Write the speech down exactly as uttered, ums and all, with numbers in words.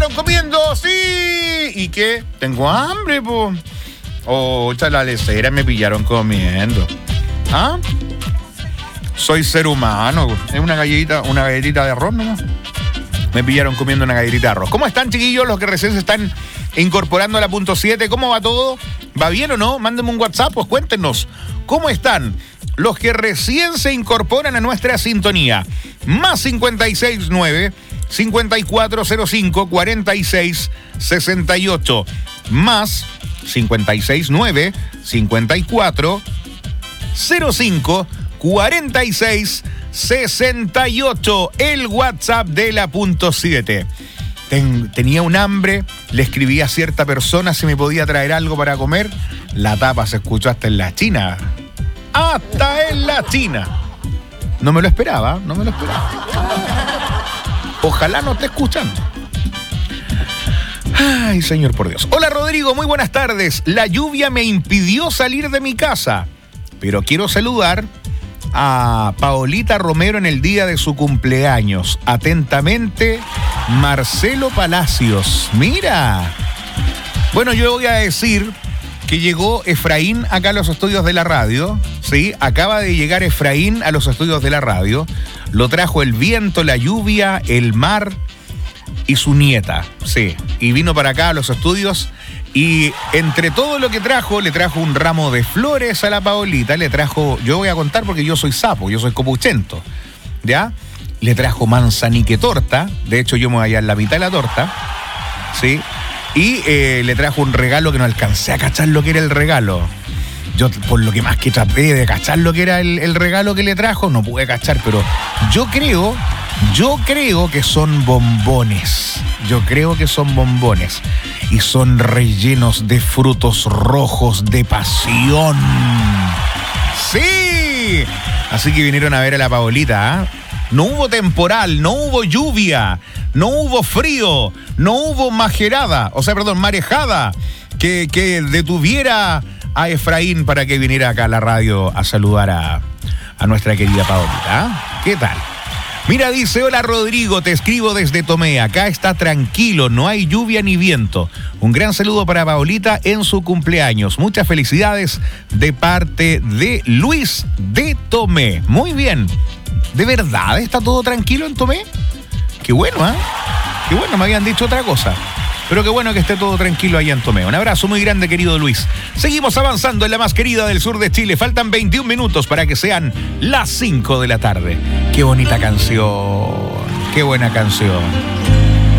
comiendo, sí. ¿Y qué? Tengo hambre, po. Oh, la lecera, me pillaron comiendo. ¿Ah? Soy ser humano. Es una galletita, una galletita de arroz, ¿no? Me pillaron comiendo una galletita de arroz. ¿Cómo están, chiquillos? Los que recién se están incorporando a la punto siete. ¿Cómo va todo? ¿Va bien o no? Mándenme un WhatsApp, pues cuéntenos. ¿Cómo están los que recién se incorporan a nuestra sintonía? Más cincuenta y seis nueve, cincuenta y cuatro cero cinco, cuarenta y seis sesenta y ocho. Más cincuenta y seis nueve, cincuenta y cuatro cero cinco, cuarenta y seis sesenta y ocho. El WhatsApp de la punto siete. Ten, tenía un hambre, le escribí a cierta persona si me podía traer algo para comer. La tapa se escuchó hasta en la China. Hasta en la China. No me lo esperaba, no me lo esperaba. Ojalá no esté escuchando. Ay, señor, por Dios. Hola, Rodrigo, muy buenas tardes. La lluvia me impidió salir de mi casa, pero quiero saludar a Paolita Romero en el día de su cumpleaños. Atentamente, Marcelo Palacios. Mira. Bueno, yo voy a decir que llegó Efraín acá a los estudios de la radio. Sí, acaba de llegar Efraín a los estudios de la radio. Lo trajo el viento, la lluvia, el mar y su nieta. Sí, y vino para acá a los estudios. Y entre todo lo que trajo, le trajo un ramo de flores a la Paolita, le trajo, yo voy a contar porque yo soy sapo, yo soy copuchento, ¿ya? Le trajo manzanique torta, de hecho yo me voy a hallar la mitad de la torta, ¿sí? Y eh, le trajo un regalo que no alcancé a cachar lo que era el regalo. Yo, por lo que más que traté de cachar lo que era el, el regalo que le trajo, no pude cachar, pero yo creo, yo creo que son bombones. Yo creo que son bombones. Y son rellenos de frutos rojos de pasión. ¡Sí! Así que vinieron a ver a la Paolita, ¿eh? No hubo temporal, no hubo lluvia, no hubo frío, no hubo majerada, o sea, perdón, marejada, que, que detuviera a Efraín para que viniera acá a la radio a saludar a, a nuestra querida Paolita. ¿Eh? ¿Qué tal? Mira, dice, hola Rodrigo, te escribo desde Tomé, acá está tranquilo, no hay lluvia ni viento. Un gran saludo para Paolita en su cumpleaños. Muchas felicidades de parte de Luis de Tomé. Muy bien. ¿De verdad está todo tranquilo en Tomé? Qué bueno, ¿eh? Qué bueno, me habían dicho otra cosa. Pero qué bueno que esté todo tranquilo allá en Tomé. Un abrazo muy grande, querido Luis. Seguimos avanzando en la más querida del sur de Chile. Faltan veintiún minutos para que sean las cinco de la tarde. Qué bonita canción. Qué buena canción.